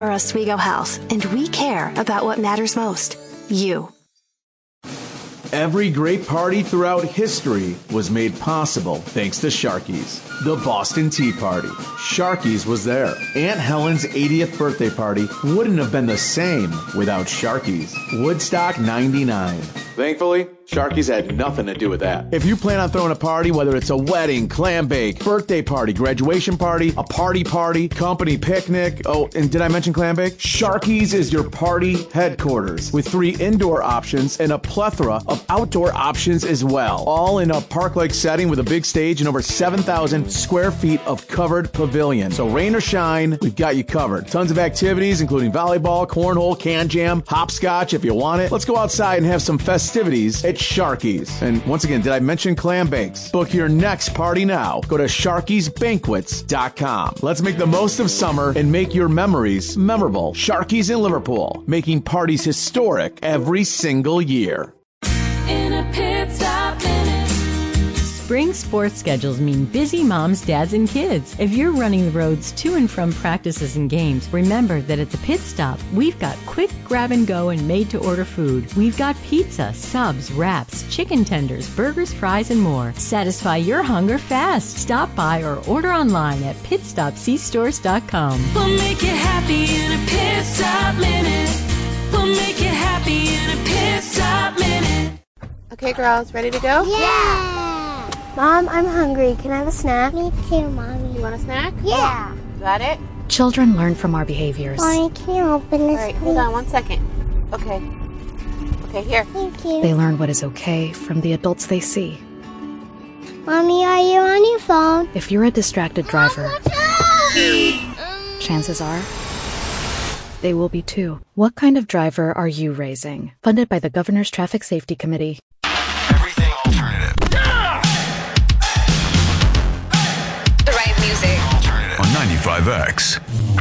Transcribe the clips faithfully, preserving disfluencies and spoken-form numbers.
Oswego Health, and we care about what matters most, you. Every great party throughout history was made possible thanks to Sharky's. The Boston Tea Party. Sharky's was there. Aunt Helen's eightieth birthday party wouldn't have been the same without Sharky's. Woodstock ninety-nine. Thankfully, Sharky's had nothing to do with that. If you plan on throwing a party, whether it's a wedding, clam bake, birthday party, graduation party, a party party, company picnic, oh, and did I mention clam bake? Sharky's is your party headquarters with three indoor options and a plethora of outdoor options as well. All in a park-like setting with a big stage and over seven thousand square feet of covered pavilion. So rain or shine, we've got you covered. Tons of activities, including volleyball, cornhole, can jam, hopscotch if you want it. Let's go outside and have some festivities at Sharky's. And once again, did I mention clam bakes? Book your next party now. Go to sharkys banquets dot com. Let's make the most of summer and make your memories memorable. Sharky's in Liverpool, making parties historic every single year. In a pit stop minute. Spring sports schedules mean busy moms, dads, and kids. If you're running the roads to and from practices and games, remember that at the Pit Stop, we've got quick grab and go and made-to-order food. We've got pizza, subs, wraps, chicken tenders, burgers, fries, and more. Satisfy your hunger fast. Stop by or order online at pit stop c stores dot com. We'll make you happy in a pit stop minute. We'll make you happy in a pit stop minute. Okay, girls, ready to go? Yeah! Mom, I'm hungry. Can I have a snack? Me too, Mommy. You want a snack? Yeah. Got it? Children learn from our behaviors. Mommy, can you open this, All right, please? hold on one second. Okay. Okay, here. Thank you. They learn what is okay from the adults they see. Mommy, are you on your phone? If you're a distracted driver, chances are they will be too. What kind of driver are you raising? Funded by the Governor's Traffic Safety Committee. Everything alternative. The right music. Alternative. On ninety-five X.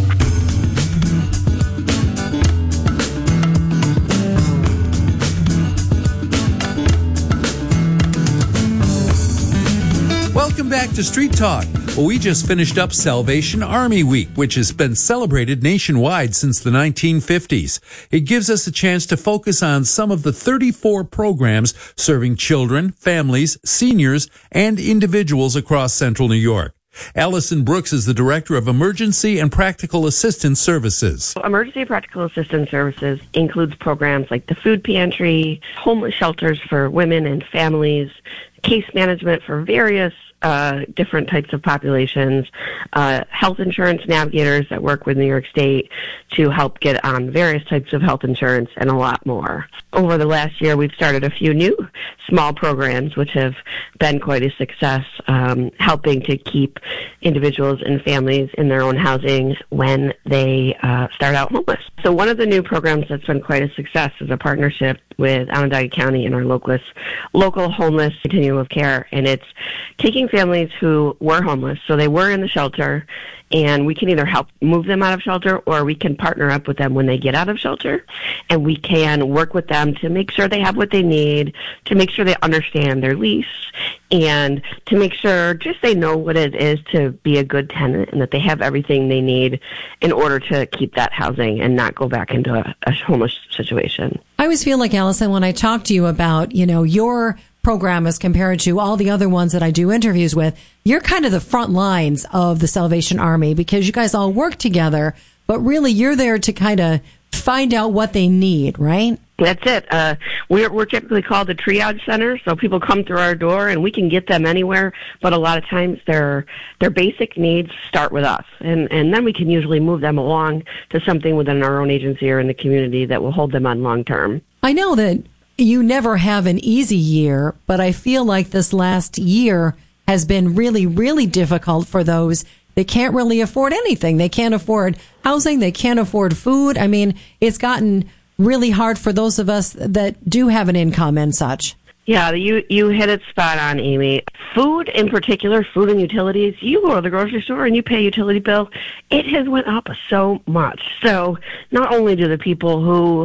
Welcome back to Street Talk. Well, we just finished up Salvation Army Week, which has been celebrated nationwide since the nineteen fifties. It gives us a chance to focus on some of the thirty-four programs serving children, families, seniors, and individuals across Central New York. Allison Brooks is the Director of Emergency and Practical Assistance Services. Emergency Practical Assistance Services includes programs like the food pantry, homeless shelters for women and families, case management for various uh, different types of populations, uh, health insurance navigators that work with New York State to help get on various types of health insurance, and a lot more. Over the last year, we've started a few new small programs which have been quite a success, um, helping to keep individuals and families in their own housing when they uh, start out homeless. So one of the new programs that's been quite a success is a partnership with Onondaga County and our local, local homeless continuum of care, and it's taking families who were homeless, so they were in the shelter, and we can either help move them out of shelter or we can partner up with them when they get out of shelter, and we can work with them to make sure they have what they need, to make sure they understand their lease, and to make sure just they know what it is to be a good tenant and that they have everything they need in order to keep that housing and not go back into a, a homeless situation. I always feel like, Allison, when I talk to you about, you know, your program as compared to all the other ones that I do interviews with, you're kind of the front lines of the Salvation Army because you guys all work together, but really you're there to kind of find out what they need, right? That's it. Uh, we're, we're typically called the triage center, so people come through our door and we can get them anywhere, but a lot of times their their basic needs start with us, and, and then we can usually move them along to something within our own agency or in the community that will hold them on long term. I know that you never have an easy year, but I feel like this last year has been really, really difficult for those that can't really afford anything. They can't afford housing. They can't afford food. I mean, it's gotten really hard for those of us that do have an income and such. Yeah, you you hit it spot on, Amy. Food in particular, food and utilities, you go to the grocery store and you pay a utility bill, it has went up so much. So not only do the people who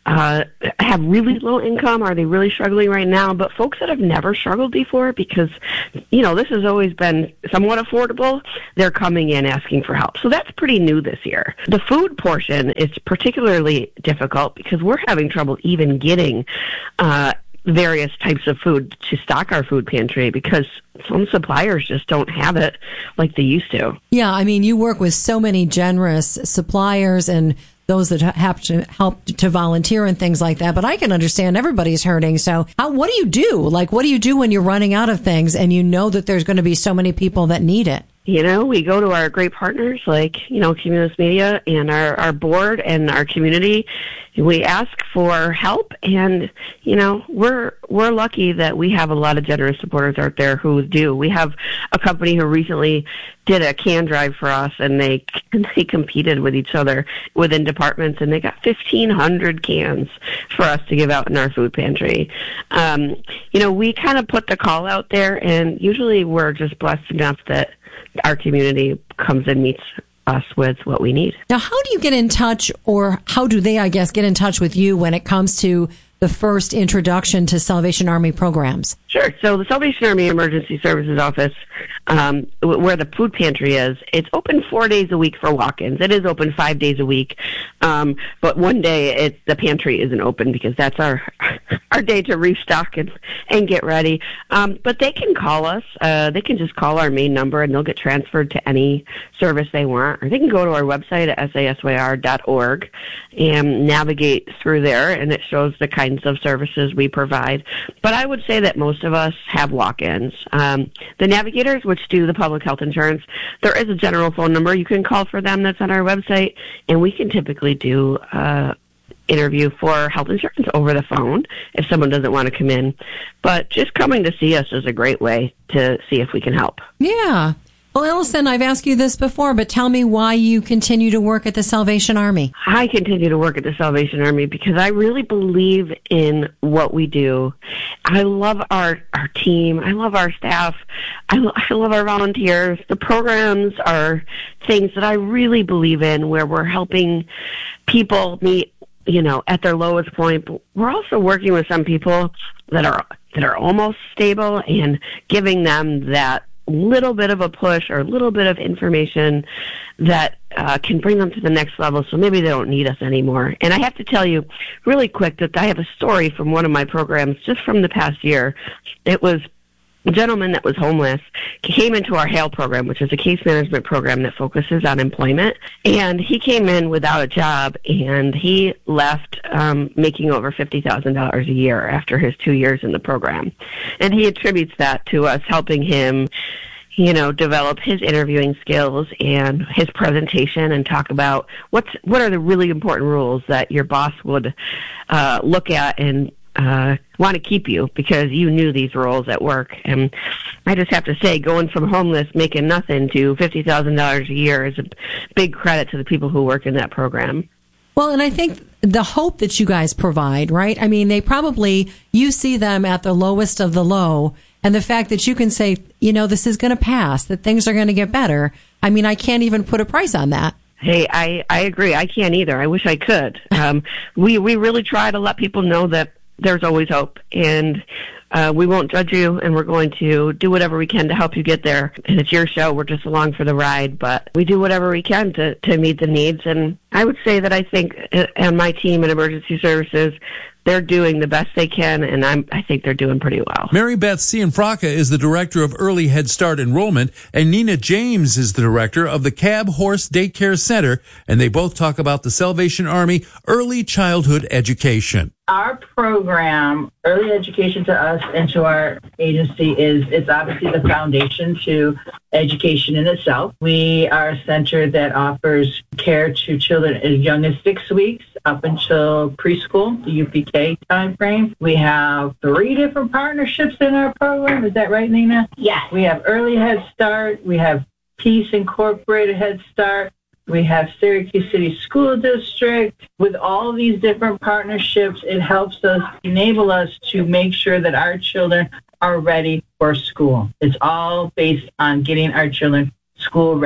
uh, have really low income? Are they really struggling right now? But folks that have never struggled before, because, you know, this has always been somewhat affordable, they're coming in asking for help. So that's pretty new this year. The food portion is particularly difficult because we're having trouble even getting uh, various types of food to stock our food pantry because some suppliers just don't have it like they used to. Yeah, I mean, you work with so many generous suppliers and those that have to help to volunteer and things like that. But I can understand everybody's hurting. So how, what do you do? Like, what do you do when you're running out of things and you know that there's going to be so many people that need it? You know, we go to our great partners like, you know, Cumulus Media and our, our board and our community. We ask for help, and, you know, we're we're lucky that we have a lot of generous supporters out there who do. We have a company who recently did a can drive for us, and they they competed with each other within departments, and they got fifteen hundred cans for us to give out in our food pantry. Um, you know, we kind of put the call out there, and usually we're just blessed enough that our community comes and meets us with what we need. Now, how do you get in touch, or how do they, I guess, get in touch with you when it comes to the first introduction to Salvation Army programs? Sure. So the Salvation Army Emergency Services Office, um, where the food pantry is, it's open four days a week for walk-ins. It is open five days a week, um, but one day it, the pantry isn't open because that's our our day to restock and, and get ready. Um, but they can call us. Uh, they can just call our main number, and they'll get transferred to any service they want. Or they can go to our website at S A S Y R dot org and navigate through there, and it shows the kinds of services we provide. But I would say that most of us have walk-ins. Um, the navigators, which do the public health insurance, there is a general phone number you can call for them that's on our website, and we can typically do uh interview for health insurance over the phone if someone doesn't want to come in. But just coming to see us is a great way to see if we can help. Yeah. Well, Allison, I've asked you this before, but tell me why you continue to work at the Salvation Army. I continue to work at the Salvation Army because I really believe in what we do. I love our, our team. I love our staff. I, lo- I love our volunteers. The programs are things that I really believe in, where we're helping people meet, you know, at their lowest point. But we're also working with some people that are that are almost stable and giving them that little bit of a push or a little bit of information that uh, can bring them to the next level, so maybe they don't need us anymore. And I have to tell you really quick that I have a story from one of my programs just from the past year. It was a gentleman that was homeless came into our HAIL program, which is a case management program that focuses on employment. And he came in without a job, and he left um, making over fifty thousand dollars a year after his two years in the program. And he attributes that to us helping him, you know, develop his interviewing skills and his presentation and talk about what's what are the really important rules that your boss would uh, look at and uh, want to keep you because you knew these roles at work. And I just have to say, going from homeless, making nothing, to fifty thousand dollars a year is a big credit to the people who work in that program. Well, and I think the hope that you guys provide, right? I mean, they probably, you see them at the lowest of the low, and the fact that you can say, you know, this is going to pass, that things are going to get better. I mean, I can't even put a price on that. Hey, I, I agree. I can't either. I wish I could. Um, we, we really try to let people know that there's always hope, and uh, we won't judge you, and we're going to do whatever we can to help you get there. And it's your show. We're just along for the ride, but we do whatever we can to, to meet the needs. And I would say that I think on my team in emergency services, they're doing the best they can, and I'm, I think they're doing pretty well. Mary Beth Cianfrocca is the director of Early Head Start Enrollment, and Nina James is the director of the Cab Horse Daycare Center, and they both talk about the Salvation Army Early Childhood Education. Our program, early education to us and to our agency, is it's obviously the foundation to education in itself. We are a center that offers care to children as young as six weeks up until preschool, the U P K time frame. We have three different partnerships in our program. Is that right, Nina? Yes. We have Early Head Start. We have Peace Incorporated Head Start. We have Syracuse City School District. With all of these different partnerships, it helps us, enable us to make sure that our children are ready for school. It's all based on getting our children school ready.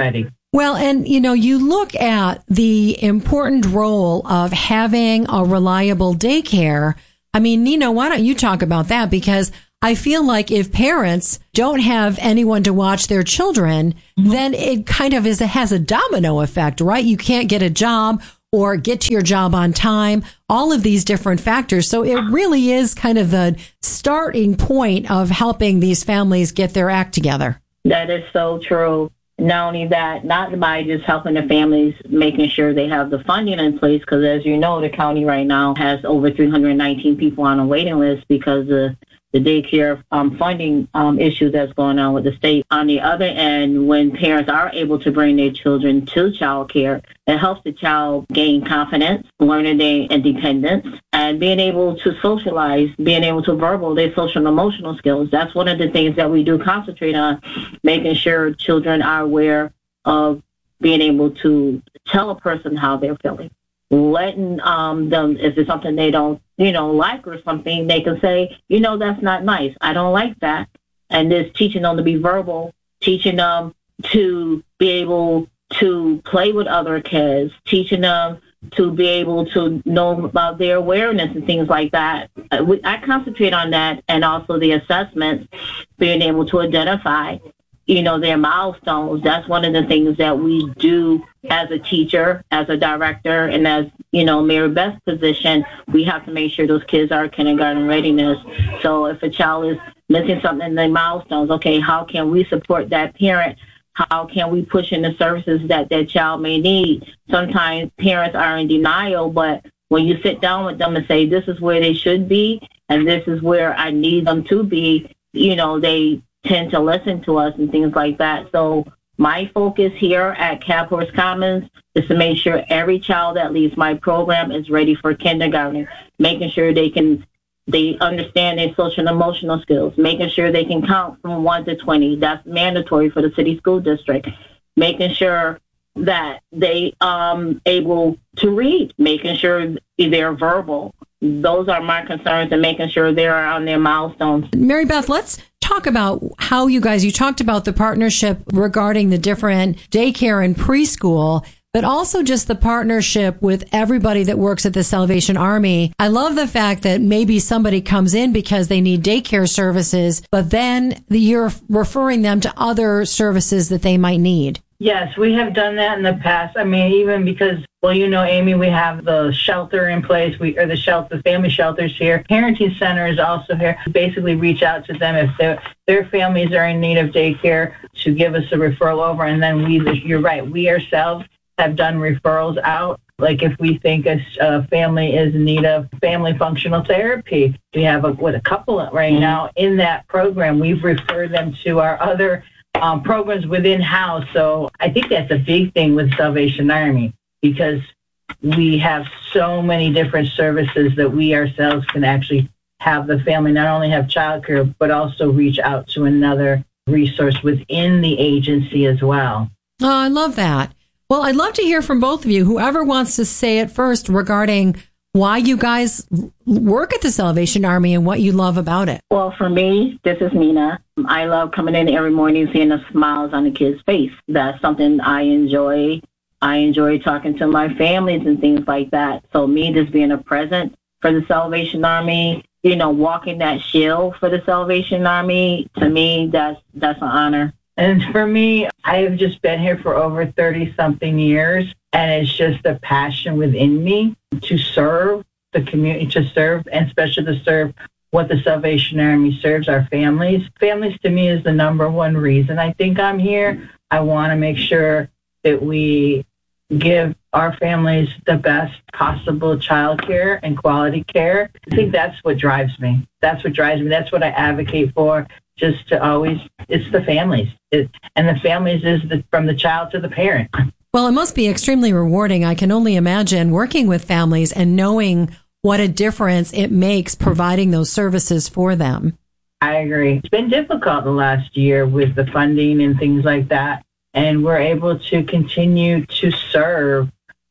Well, and, you know, you look at the important role of having a reliable daycare. I mean, Nina, why don't you talk about that? Because I feel like if parents don't have anyone to watch their children, mm-hmm. then it kind of is, it has a domino effect, right? You can't get a job or get to your job on time, all of these different factors. So it really is kind of the starting point of helping these families get their act together. That is so true. Not only that, not by just helping the families, making sure they have the funding in place, because as you know, the county right now has over three hundred nineteen people on a waiting list because of the daycare um, funding um, issue that's going on with the state. On the other end, when parents are able to bring their children to child care, it helps the child gain confidence, learning their independence, and being able to socialize, being able to verbal their social and emotional skills. That's one of the things that we do concentrate on, making sure children are aware of being able to tell a person how they're feeling. Letting um, them, if it's something they don't, you know, like or something, they can say, you know, that's not nice. I don't like that. And just teaching them to be verbal, teaching them to be able to play with other kids, teaching them to be able to know about their awareness and things like that. I concentrate on that, and also the assessments, being able to identify, you know, their milestones. That's one of the things that we do as a teacher, as a director, and as, you know, Mary Beth's position. We have to make sure those kids are kindergarten readiness. So if a child is missing something in their milestones, okay, how can we support that parent? How can we push in the services that that child may need? Sometimes parents are in denial, but when you sit down with them and say, this is where they should be, and this is where I need them to be, you know, they tend to listen to us and things like that. So my focus here at Cab Horse Commons is to make sure every child that leaves my program is ready for kindergarten, making sure they can they understand their social and emotional skills, making sure they can count from one to twenty. That's mandatory for the city school district. Making sure that they um able to read, making sure they're verbal. Those are my concerns, and making sure they're on their milestones. Mary Beth, let's talk about how you guys, you talked about the partnership regarding the different daycare and preschool, but also just the partnership with everybody that works at the Salvation Army. I love the fact that maybe somebody comes in because they need daycare services, but then you're referring them to other services that they might need. Yes, we have done that in the past. I mean, even because, well, you know, Amy, we have the shelter in place, we or the shelter, the family shelters here. Parenting Center is also here. Basically, reach out to them if their their families are in need of daycare to give us a referral over, and then we, you're right, we ourselves have done referrals out. Like if we think a, a family is in need of family functional therapy, we have a, what, a couple right now in that program. We've referred them to our other Um, programs within house. So I think that's a big thing with Salvation Army, because we have so many different services that we ourselves can actually have the family not only have childcare, but also reach out to another resource within the agency as well. Oh, I love that. Well, I'd love to hear from both of you. Whoever wants to say it first regarding why you guys work at the Salvation Army and what you love about it. Well, for me, this is Nina. I love coming in every morning and seeing the smiles on the kids' face. That's something I enjoy. I enjoy talking to my families and things like that. So me just being a present for the Salvation Army, you know, walking that shield for the Salvation Army, to me, that's that's an honor. And for me, I've just been here for over thirty-something years, and it's just a passion within me to serve the community, to serve, and especially to serve what the Salvation Army serves, our families. Families, to me, is the number one reason I think I'm here. I want to make sure that we give our families the best possible child care and quality care. I think that's what drives me. That's what drives me. That's what I advocate for. Just to always, it's the families. It, and the families is the, from the child to the parent. Well, it must be extremely rewarding. I can only imagine working with families and knowing what a difference it makes providing those services for them. I agree. It's been difficult the last year with the funding and things like that. And we're able to continue to serve.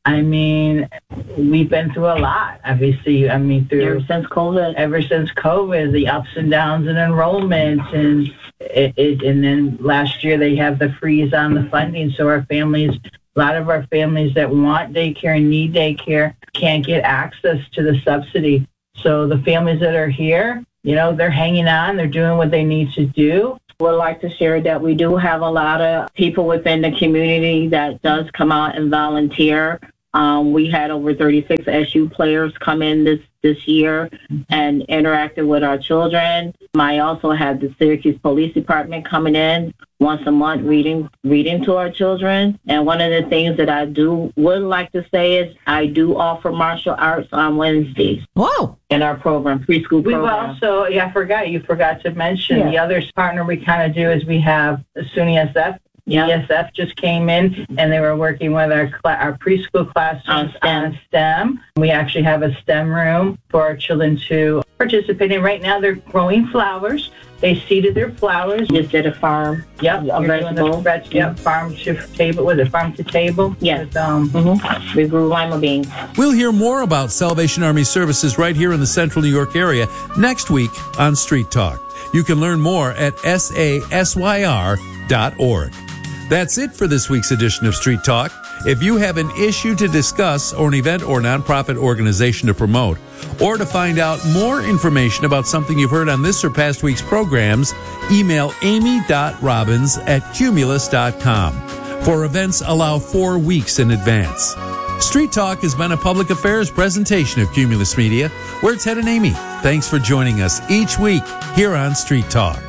I mean, we've been through a lot, obviously. I mean, through ever since COVID. Ever since COVID, the ups and downs in enrollment, and it, it, and then last year they have the freeze on the funding, so our families, a lot of our families that want daycare and need daycare can't get access to the subsidy. So the families that are here, you know, they're hanging on, they're doing what they need to do. Would like to share that we do have a lot of people within the community that does come out and volunteer. Um, we had over thirty-six S U players come in this, this year and interacted with our children. I also had the Syracuse Police Department coming in once a month reading reading to our children. And one of the things that I do would like to say is I do offer martial arts on Wednesdays. Whoa! In our program, preschool We've program. also, yeah, I forgot, you forgot to mention, Yeah. the other partner we kind of do is we have SUNY S F. Yeah. E S F just came in, and they were working with our cl- our preschool classrooms on STEM. We actually have a STEM room for our children to participate in. Right now, they're growing flowers. They seeded their flowers. Just did a farm. Yep, A you're doing vegetable. the veg- Yep, farm to table. Was it farm to table? Yes. With, um, Mm-hmm. We grew lima beans. We'll hear more about Salvation Army services right here in the central New York area next week on Street Talk. You can learn more at S A S Y R dot org. That's it for this week's edition of Street Talk. If you have an issue to discuss or an event or nonprofit organization to promote, or to find out more information about something you've heard on this or past week's programs, email amy dot robbins at cumulus dot com. For events, allow four weeks in advance. Street Talk has been a public affairs presentation of Cumulus Media. We're Ted and Amy. Thanks for joining us each week here on Street Talk.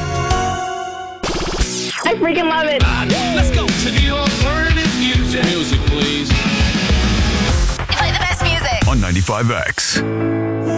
I freaking love it. Let's go to the alternative music. Music, please. Play the best music. On ninety-five X.